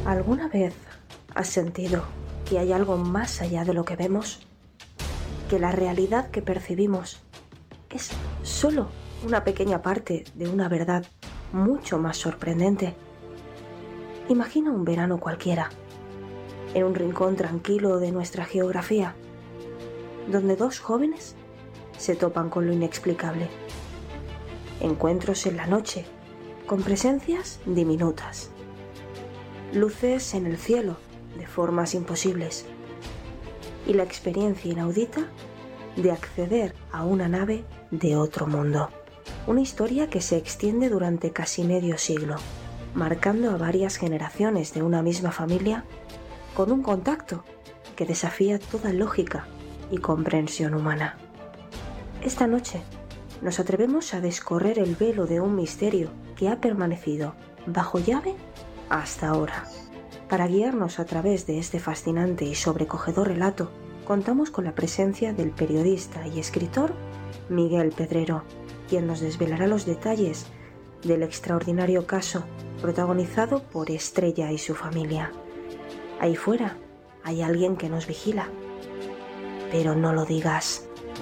¿Alguna vez has sentido que hay algo más allá de lo que vemos? Que la realidad que percibimos es solo una pequeña parte de una verdad mucho más sorprendente. Imagina un verano cualquiera, en un rincón tranquilo de nuestra geografía, donde dos jóvenes se topan con lo inexplicable. Encuentros en la noche, con presencias diminutas. Luces en el cielo, de formas imposibles. Y la experiencia inaudita de acceder a una nave de otro mundo. Una historia que se extiende durante casi medio siglo, marcando a varias generaciones de una misma familia, con un contacto que desafía toda lógica y comprensión humana. Esta noche nos atrevemos a descorrer el velo de un misterio que ha permanecido bajo llave hasta ahora. Para guiarnos a través de este fascinante y sobrecogedor relato, contamos con la presencia del periodista y escritor Miguel Pedrero, quien nos desvelará los detalles del extraordinario caso protagonizado por Estrella y su familia. Ahí fuera hay alguien que nos vigila, pero no lo digas.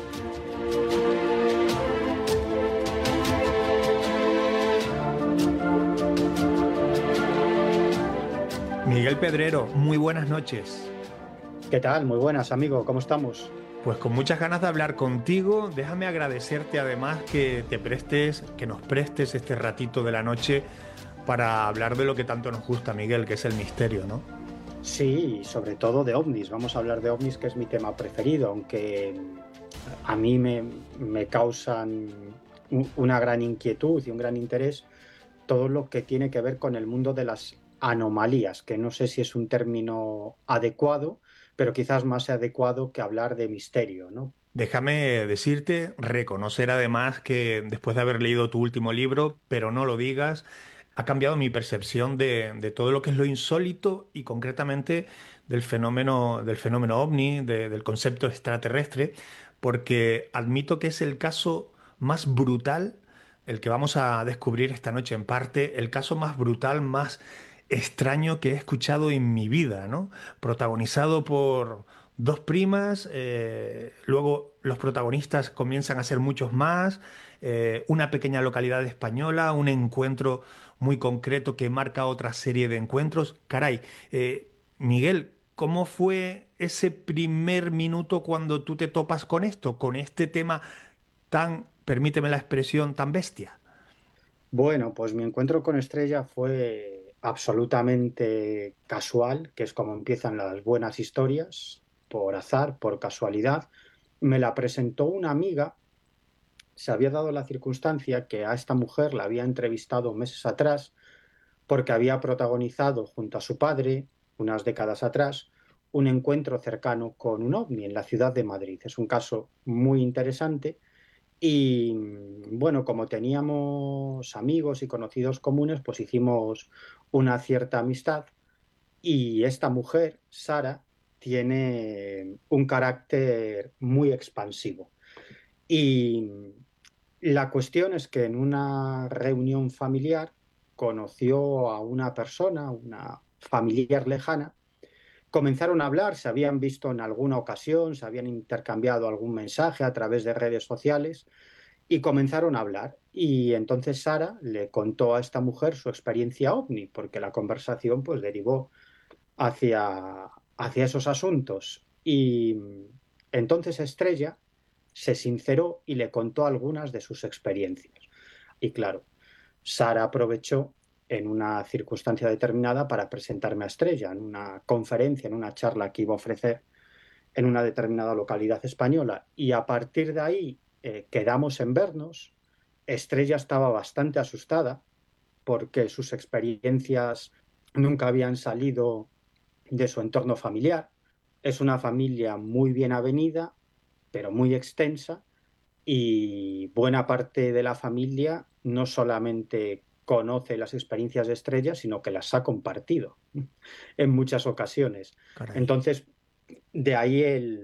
Miguel Pedrero, muy buenas noches. ¿Qué tal? Muy buenas, amigo. ¿Cómo estamos? Pues con muchas ganas de hablar contigo. Déjame agradecerte además que nos prestes este ratito de la noche para hablar de lo que tanto nos gusta, Miguel, que es el misterio, ¿no? Sí, sobre todo de ovnis. Vamos a hablar de ovnis, que es mi tema preferido, aunque a mí me causan una gran inquietud y un gran interés todo lo que tiene que ver con el mundo de las anomalías, que no sé si es un término adecuado, pero quizás más adecuado que hablar de misterio, ¿no? Déjame decirte, reconocer además que después de haber leído tu último libro, pero no lo digas, ha cambiado mi percepción de todo lo que es lo insólito y concretamente del fenómeno ovni, del concepto extraterrestre, porque admito que es el caso más brutal, el que vamos a descubrir esta noche en parte, el caso más brutal, más extraño que he escuchado en mi vida, ¿no? Protagonizado por dos primas, luego los protagonistas comienzan a ser muchos más, una pequeña localidad española, un encuentro muy concreto que marca otra serie de encuentros. Caray, Miguel, ¿cómo fue ese primer minuto cuando tú te topas con esto, con este tema tan, permíteme la expresión, tan bestia? Bueno, pues mi encuentro con Estrella fue absolutamente casual, que es como empiezan las buenas historias, por azar, por casualidad. Me la presentó una amiga. Se había dado la circunstancia que a esta mujer la había entrevistado meses atrás porque había protagonizado junto a su padre, unas décadas atrás, un encuentro cercano con un ovni en la ciudad de Madrid. Es un caso muy interesante y bueno, como teníamos amigos y conocidos comunes, pues hicimos una cierta amistad y esta mujer, Sara, tiene un carácter muy expansivo. Y la cuestión es que en una reunión familiar conoció a una persona, una familiar lejana, comenzaron a hablar, se habían visto en alguna ocasión, se habían intercambiado algún mensaje a través de redes sociales y comenzaron a hablar. Y entonces Sara le contó a esta mujer su experiencia ovni, porque la conversación pues derivó hacia esos asuntos. Y entonces Estrella se sinceró y le contó algunas de sus experiencias. Y claro, Sara aprovechó en una circunstancia determinada para presentarme a Estrella en una conferencia, en una charla que iba a ofrecer en una determinada localidad española. Y a partir de ahí quedamos en vernos. Estrella estaba bastante asustada porque sus experiencias nunca habían salido de su entorno familiar. Es una familia muy bien avenida, pero muy extensa, y buena parte de la familia no solamente conoce las experiencias de Estrella, sino que las ha compartido en muchas ocasiones. Caray. Entonces, de ahí